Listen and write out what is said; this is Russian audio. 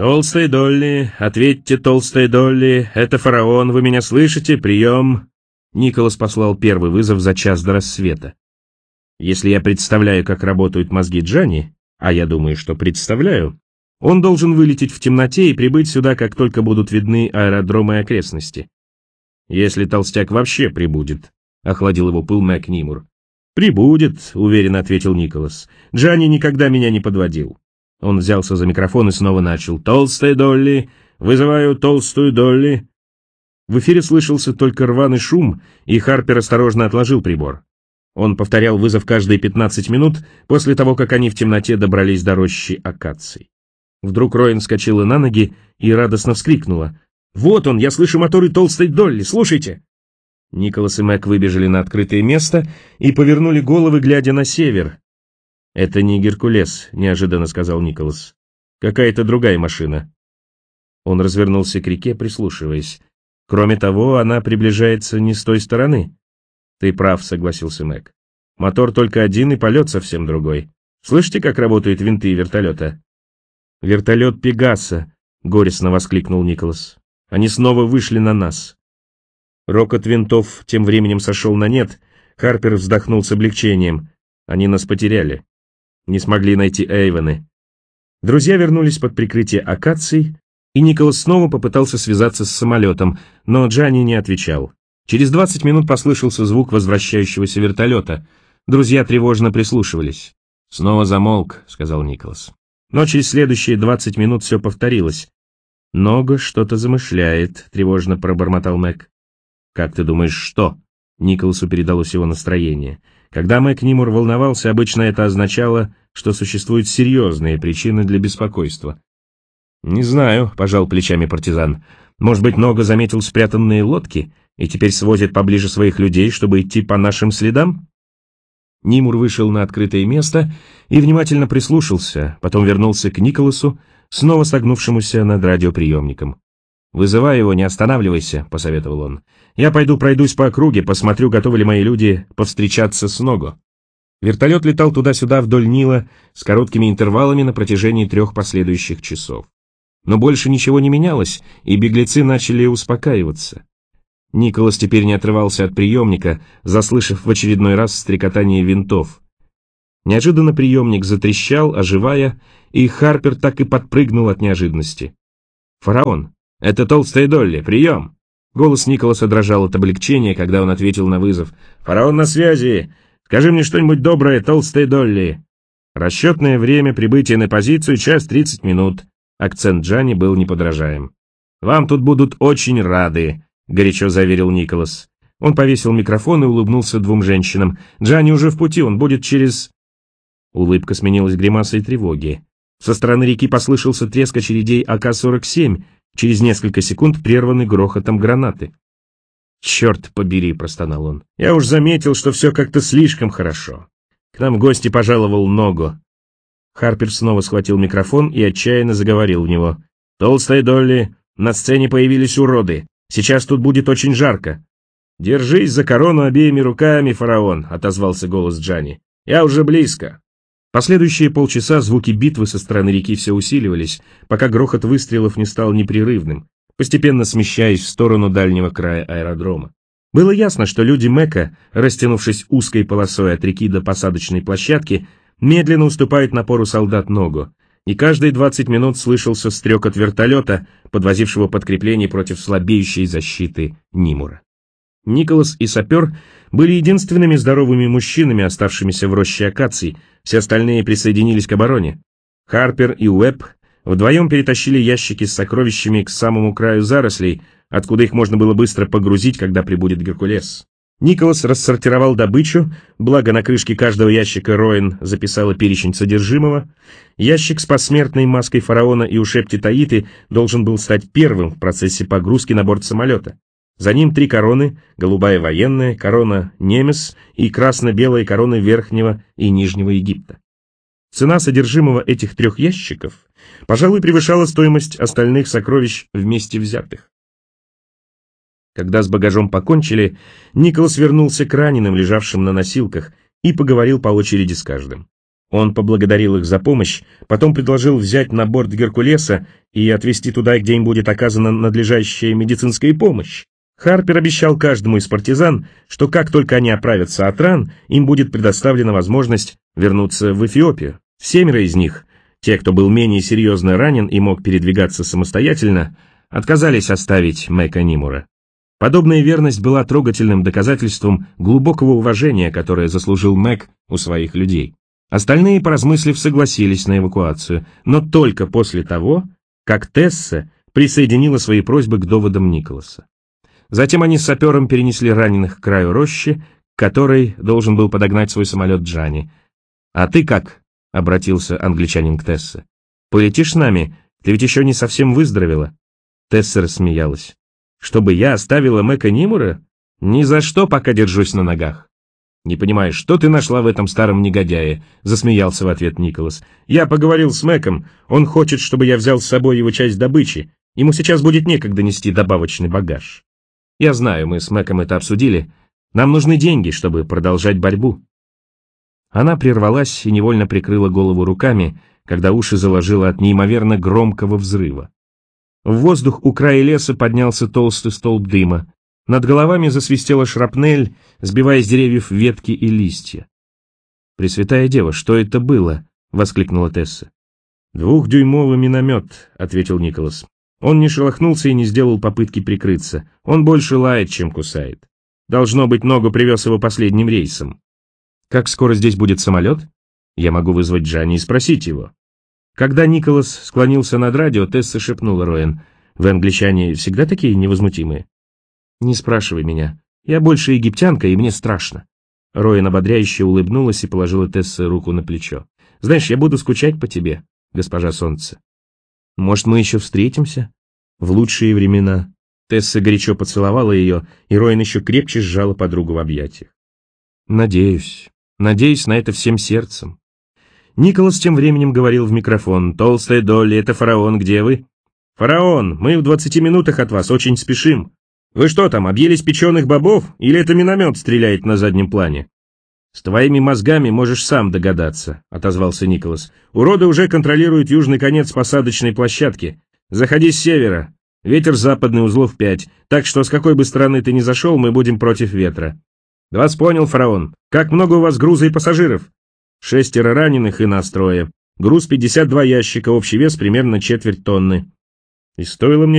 «Толстая Долли, ответьте, толстая Долли, это фараон, вы меня слышите? Прием!» Николас послал первый вызов за час до рассвета. Если я представляю, как работают мозги Джани, а я думаю, что представляю, он должен вылететь в темноте и прибыть сюда, как только будут видны аэродромы и окрестности. Если толстяк вообще прибудет, — охладил его пыл Мэг Нимур. «Прибудет», — уверенно ответил Николас. «Джани никогда меня не подводил». Он взялся за микрофон и снова начал. «Толстая Долли! Вызываю толстую Долли!» В эфире слышался только рваный шум, и Харпер осторожно отложил прибор. Он повторял вызов каждые 15 минут после того, как они в темноте добрались до рощи акаций. Вдруг Роин вскочила на ноги и радостно вскрикнула. «Вот он, я слышу моторы толстой Долли, слушайте!» Николас и Мэг выбежали на открытое место и повернули головы, глядя на север. «Это не Геркулес», — неожиданно сказал Николас. «Какая-то другая машина». Он развернулся к реке, прислушиваясь. «Кроме того, она приближается не с той стороны». «Ты прав», — согласился Мэг. «Мотор только один и полет совсем другой. Слышите, как работают винты вертолета?» «Вертолет Пегаса», — горестно воскликнул Николас. «Они снова вышли на нас». Рокот винтов тем временем сошел на нет. Харпер вздохнул с облегчением. Они нас потеряли. Не смогли найти Эйвены. Друзья вернулись под прикрытие акаций, и Николас снова попытался связаться с самолетом, но Джани не отвечал. Через 20 минут послышался звук возвращающегося вертолета. Друзья тревожно прислушивались. «Снова замолк», — сказал Николас. Но через следующие 20 минут все повторилось. «Нога что-то замышляет», — тревожно пробормотал Мэг. «Как ты думаешь, что?» Николасу передалось его настроение. Когда Мэг Нимур волновался, обычно это означало, что существуют серьезные причины для беспокойства. «Не знаю», — пожал плечами партизан. «Может быть, Нога заметил спрятанные лодки и теперь свозит поближе своих людей, чтобы идти по нашим следам?» Нимур вышел на открытое место и внимательно прислушался, потом вернулся к Николасу, снова согнувшемуся над радиоприемником. «Вызывай его, не останавливайся», — посоветовал он. «Я пойду пройдусь по округе, посмотрю, готовы ли мои люди повстречаться с Ного». Вертолет летал туда-сюда вдоль Нила с короткими интервалами на протяжении 3 последующих часов. Но больше ничего не менялось, и беглецы начали успокаиваться. Николас теперь не отрывался от приемника, заслышав в очередной раз стрекотание винтов. Неожиданно приемник затрещал, оживая, и Харпер так и подпрыгнул от неожиданности. «Фараон! Это толстая Долли! Прием!» Голос Николаса дрожал от облегчения, когда он ответил на вызов. «Фараон на связи! Скажи мне что-нибудь доброе, толстая Долли!» Расчетное время прибытия на позицию — 1:30. Акцент Джани был неподражаем. «Вам тут будут очень рады», — горячо заверил Николас. Он повесил микрофон и улыбнулся 2 женщинам. «Джани уже в пути, он будет через...» Улыбка сменилась гримасой тревоги. Со стороны реки послышался треск очередей АК-47, через несколько секунд прерванный грохотом гранаты. «Черт побери», — простонал он. «Я уж заметил, что все как-то слишком хорошо. К нам в гости пожаловал Ного». Харпер снова схватил микрофон и отчаянно заговорил в него. «Толстая Долли, на сцене появились уроды. Сейчас тут будет очень жарко». «Держись за корону обеими руками, фараон», — отозвался голос Джани. «Я уже близко». Последующие полчаса звуки битвы со стороны реки все усиливались, пока грохот выстрелов не стал непрерывным, постепенно смещаясь в сторону дальнего края аэродрома. Было ясно, что люди Мэка, растянувшись узкой полосой от реки до посадочной площадки, медленно уступают напору солдат Ного, и каждые 20 минут слышался стрекот вертолета, подвозившего подкрепление против слабеющей защиты Нимура. Николас и сапер были единственными здоровыми мужчинами, оставшимися в роще акаций, все остальные присоединились к обороне. Харпер и Уэбб вдвоем перетащили ящики с сокровищами к самому краю зарослей, откуда их можно было быстро погрузить, когда прибудет Геркулес. Николас рассортировал добычу, благо на крышке каждого ящика Роин записала перечень содержимого. Ящик с посмертной маской фараона и ушепти Таиты должен был стать первым в процессе погрузки на борт самолета. За ним 3 короны, голубая военная, корона Немес и красно-белая короны Верхнего и Нижнего Египта. Цена содержимого этих 3 ящиков, пожалуй, превышала стоимость остальных сокровищ вместе взятых. Когда с багажом покончили, Николас вернулся к раненым, лежавшим на носилках, и поговорил по очереди с каждым. Он поблагодарил их за помощь, потом предложил взять на борт Геркулеса и отвезти туда, где им будет оказана надлежащая медицинская помощь. Харпер обещал каждому из партизан, что как только они оправятся от ран, им будет предоставлена возможность вернуться в Эфиопию. 7 из них, те, кто был менее серьезно ранен и мог передвигаться самостоятельно, отказались оставить Мэка Нимура. Подобная верность была трогательным доказательством глубокого уважения, которое заслужил Мэк у своих людей. Остальные, поразмыслив, согласились на эвакуацию, но только после того, как Тесса присоединила свои просьбы к доводам Николаса. Затем они с сапером перенесли раненых к краю рощи, к которой должен был подогнать свой самолет Джани. «А ты как?» — обратился англичанин к Тессе. «Полетишь с нами? Ты ведь еще не совсем выздоровела». Тесса рассмеялась. «Чтобы я оставила Мэка Нимура? Ни за что, пока держусь на ногах». «Не понимаешь, что ты нашла в этом старом негодяе?» — засмеялся в ответ Николас. «Я поговорил с Мэком, он хочет, чтобы я взял с собой его часть добычи. Ему сейчас будет некогда нести добавочный багаж». «Я знаю, мы с Мэком это обсудили. Нам нужны деньги, чтобы продолжать борьбу». Она прервалась и невольно прикрыла голову руками, когда уши заложила от неимоверно громкого взрыва. В воздух у края леса поднялся толстый столб дыма. Над головами засвистела шрапнель, сбивая с деревьев ветки и листья. «Пресвятая Дева, что это было?» — воскликнула Тесса. «2-дюймовый миномет», — ответил Николас. Он не шелохнулся и не сделал попытки прикрыться. Он больше лает, чем кусает. Должно быть, ногу привез его последним рейсом. «Как скоро здесь будет самолет?» «Я могу вызвать Джани и спросить его». Когда Николас склонился над радио, Тесса шепнула Роэн: «Вы, англичане, всегда такие невозмутимые?» «Не спрашивай меня. Я больше египтянка, и мне страшно». Роэн ободряюще улыбнулась и положила Тессе руку на плечо. «Знаешь, я буду скучать по тебе, госпожа Солнце. Может, мы еще встретимся? В лучшие времена». Тесса горячо поцеловала ее, и Роэн еще крепче сжала подругу в объятиях. «Надеюсь на это всем сердцем». Николас тем временем говорил в микрофон: «Толстая Долли, это фараон, где вы?» «Фараон, мы в 20 минутах от вас, очень спешим. Вы что там, объелись печеных бобов, или это миномет стреляет на заднем плане?» «С твоими мозгами можешь сам догадаться», — отозвался Николас. «Уроды уже контролируют южный конец посадочной площадки. Заходи с севера. Ветер западный, узлов 5, так что с какой бы стороны ты ни зашел, мы будем против ветра». «Вас понял, фараон. Как много у вас груза и пассажиров?» 6 раненых и нас 3. Груз 52 ящика, общий вес примерно 1/4 тонны. И стоило мне